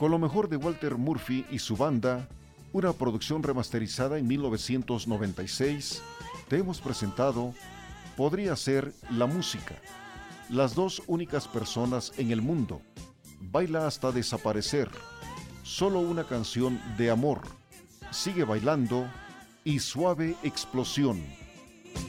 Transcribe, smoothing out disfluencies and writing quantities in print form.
Con lo mejor de Walter Murphy y su banda, una producción remasterizada en 1996, te hemos presentado Podría ser la música. Las dos únicas personas en el mundo. Baila hasta desaparecer. Solo una canción de amor. Sigue bailando y Suave Explosión.